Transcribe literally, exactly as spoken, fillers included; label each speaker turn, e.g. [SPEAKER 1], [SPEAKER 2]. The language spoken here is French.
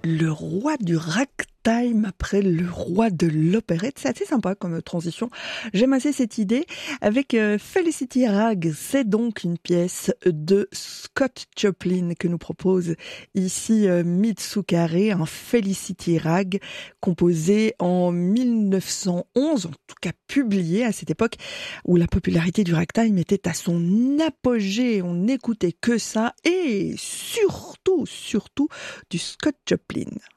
[SPEAKER 1] Le roi du ragtime après le roi de l'opérette. C'est assez sympa comme transition. J'aime assez cette idée. Avec euh, Felicity Rag, c'est donc une pièce de Scott Joplin que nous propose ici euh, Mitsukare, un Felicity Rag composé en mille neuf cent onze, en tout cas publié à cette époque où la popularité du ragtime était à son apogée. On n'écoutait que ça et surtout, surtout du Scott Joplin.